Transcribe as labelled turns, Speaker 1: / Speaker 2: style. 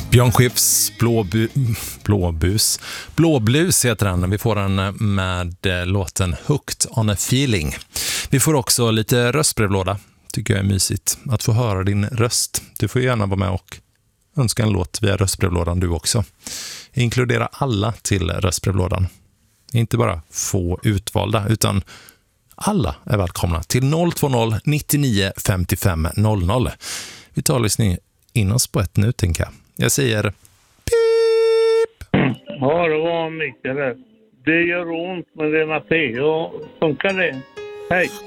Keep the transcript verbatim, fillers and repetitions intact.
Speaker 1: Björn Skifs blåbu, blåbus. Blåblus heter den. Vi får den med låten Hooked on a feeling. Vi får också lite röstbrevlåda. Tycker jag är mysigt att få höra din röst. Du får gärna vara med och önska en låt via röstbrevlådan du också. Inkludera alla till röstbrevlådan. Inte bara få utvalda utan alla är välkomna till noll två noll nittionio femtiofem noll noll. Vi tar lyssning in oss på ett nu, tänker jag. Jag säger pip!
Speaker 2: Ja, det var mycket rätt. Det gör ont, men det är Matteo. Funkar det? Hej!